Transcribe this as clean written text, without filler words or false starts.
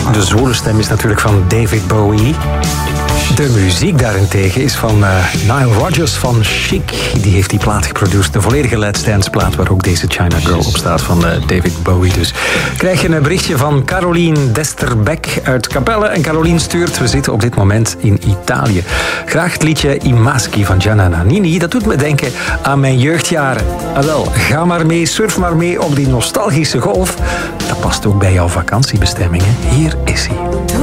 De zwoele stem is natuurlijk van David Bowie. De muziek daarentegen is van Nile Rodgers van Chic. Die heeft die plaat geproduceerd. De volledige Let's Dance plaat waar ook deze China Girl op staat van David Bowie. Dus krijg je een berichtje van Caroline Desterbeck uit Capelle. En Caroline stuurt, we zitten op dit moment in Italië. Graag het liedje I Maschi van Gianna Nannini. Dat doet me denken aan mijn jeugdjaren. Wel, ga maar mee, surf maar mee op die nostalgische golf. Dat past ook bij jouw vakantiebestemmingen. Hier is hij.